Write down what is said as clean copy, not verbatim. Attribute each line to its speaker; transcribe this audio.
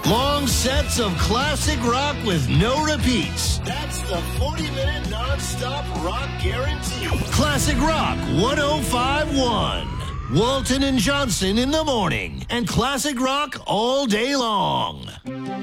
Speaker 1: Long sets of classic rock with no repeats. That's the 40-minute non-stop rock guarantee. Classic Rock 105.1. Walton and Johnson in the morning, and classic rock all day long.